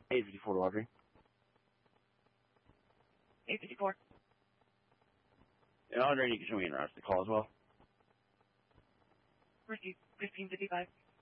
854 to Audrey. 854. And Audrey, you can show me in the rest of the call as well. Received 1555.